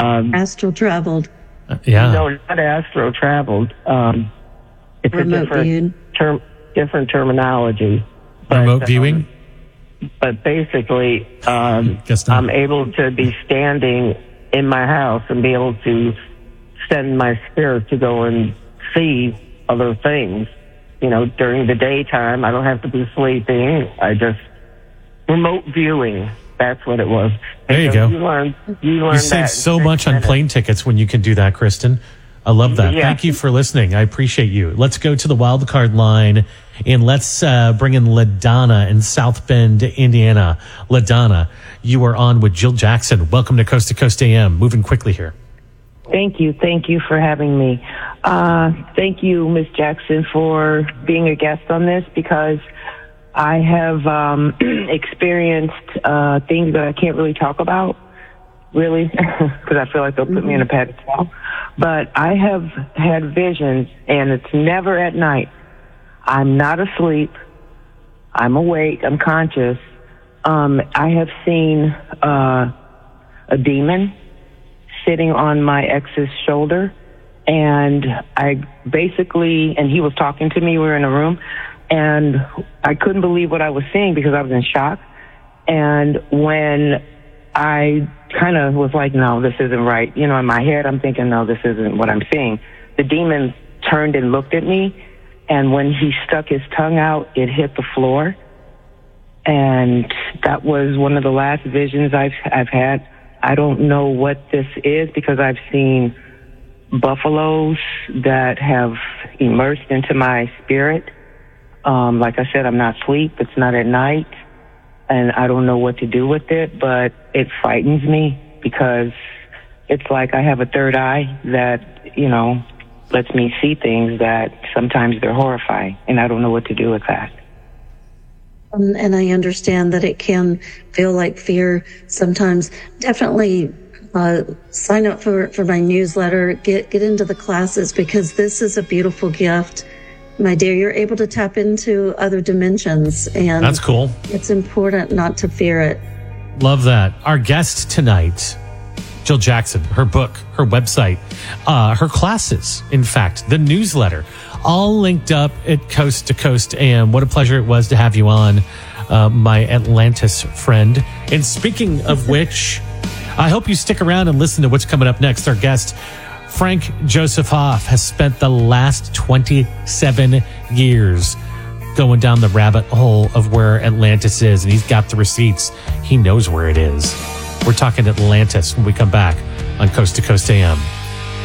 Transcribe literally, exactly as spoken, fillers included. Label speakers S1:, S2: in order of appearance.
S1: Um,
S2: astral traveled.
S3: Uh, yeah.
S1: No, not astral traveled. Um, it's
S2: Remote
S1: a different
S2: viewed.
S1: term, different terminology. But,
S3: Remote viewing?
S1: Um, but basically, um,
S3: Guess not.
S1: I'm able to be standing in my house and be able to send my spirit to go and see other things. You know, during the daytime, I don't have to be sleeping. I just remote viewing. That's what it was.
S3: There you
S1: so
S3: go.
S1: You learn. You learn
S3: You
S1: that
S3: save
S1: in
S3: so
S1: six
S3: much on
S1: minutes.
S3: plane tickets when you can do that, Kristen. I love that.
S1: Yeah.
S3: Thank you for listening. I appreciate you. Let's go to the wild card line and let's uh, bring in LaDonna in South Bend, Indiana. LaDonna, you are on with Jill Jackson. Welcome to Coast to Coast A M. Moving quickly here.
S4: Thank you. Thank you for having me. Uh, thank you, Miss Jackson, for being a guest on this because I have um, experienced uh, things that I can't really talk about, really, because I feel like they'll put me in a pedestal. But I have had visions, and it's never at night. I'm not asleep. I'm awake. I'm conscious. Um, I have seen uh, a demon sitting on my ex's shoulder, and I basically, and he was talking to me, we were in a room, and I couldn't believe what I was seeing because I was in shock. And when I kind of was like, no, this isn't right, you know, in my head, I'm thinking, no, this isn't what I'm seeing. The demon turned and looked at me, and when he stuck his tongue out, it hit the floor. And that was one of the last visions I've, I've had. I don't know what this is because I've seen buffaloes that have immersed into my spirit. Um, like I said, I'm not asleep. It's not at night. And I don't know what to do with it, but it frightens me because it's like I have a third eye that, you know, lets me see things that sometimes they're horrifying. And I don't know what to do with that.
S2: Um, and I understand that it can feel like fear sometimes. Definitely uh, sign up for, for my newsletter, get, get into the classes because this is a beautiful gift. My dear, you're able to tap into other dimensions, and
S3: That's cool.
S2: It's important not to fear it.
S3: Love that. Our guest tonight, Jill Jackson, her book, her website, uh, her classes, in fact, the newsletter, all linked up at Coast to Coast A M. What a pleasure it was to have you on, uh, my Atlantis friend. And speaking of which, I hope you stick around and listen to what's coming up next. Our guest, Frank Joseph Hoff, has spent the last twenty-seven years going down the rabbit hole of where Atlantis is, and he's got the receipts. He knows where it is. We're talking Atlantis when we come back on Coast to Coast A M.